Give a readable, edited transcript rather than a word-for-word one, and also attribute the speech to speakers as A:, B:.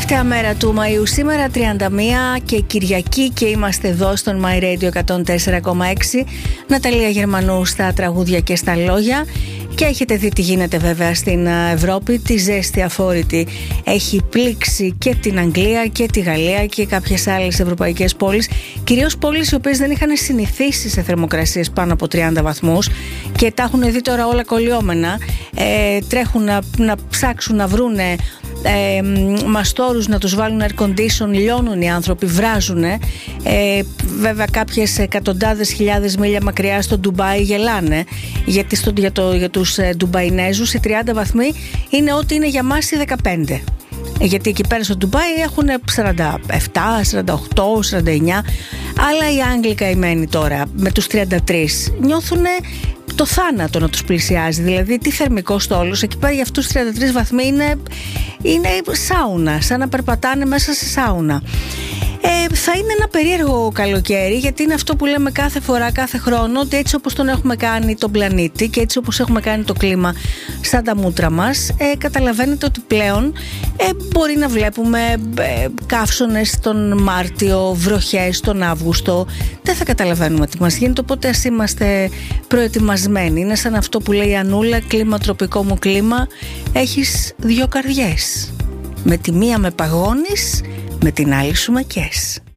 A: Τελευταία μέρα του Μαΐου σήμερα, 31 και Κυριακή, και είμαστε εδώ στον My Radio 104,6. Ναταλία Γερμανού στα τραγούδια και στα λόγια. Και έχετε δει τι γίνεται βέβαια στην Ευρώπη. Τη ζέστη αφόρητη έχει πλήξει και την Αγγλία και τη Γαλλία και κάποιες άλλες ευρωπαϊκές πόλεις. Κυρίως πόλεις οι οποίες δεν είχαν συνηθίσει σε θερμοκρασίες πάνω από 30 βαθμούς και τα έχουν δει τώρα όλα κολλιόμενα. Τρέχουν να ψάξουν να βρούνε μαστόρους να τους βάλουν air condition, λιώνουν οι άνθρωποι, βράζουνε. Βέβαια κάποιες εκατοντάδες χιλιάδες μίλια μακριά στο Ντουμπάι γελάνε, γιατί για τους Ντουμπαϊνέζους οι 30 βαθμοί είναι ό,τι είναι για μας οι 15. Γιατί εκεί πέρα στο Ντουμπάι έχουν 47, 48, 49. Αλλά οι Άγγλοι καημένοι τώρα με τους 33 νιώθουν το θάνατο να τους πλησιάζει. Δηλαδή τι θερμικό στόλος εκεί πέρα για αυτούς τους 33 βαθμοί είναι σάουνα, σαν να περπατάνε μέσα σε σάουνα. Θα είναι ένα περίεργο καλοκαίρι, γιατί είναι αυτό που λέμε κάθε φορά, κάθε χρόνο, ότι έτσι όπως τον έχουμε κάνει τον πλανήτη και έτσι όπως έχουμε κάνει το κλίμα σαν τα μούτρα μας, καταλαβαίνετε ότι πλέον μπορεί να βλέπουμε καύσωνες τον Μάρτιο, βροχές τον Αύγουστο. Δεν θα καταλαβαίνουμε τι μας γίνεται, οπότε ας είμαστε προετοιμασμένοι. Είναι σαν αυτό που λέει η Ανούλα, κλίμα τροπικό μου κλίμα, έχεις δύο καρδιές. Με τη μία με παγώνεις, με την άλλη σου με κες.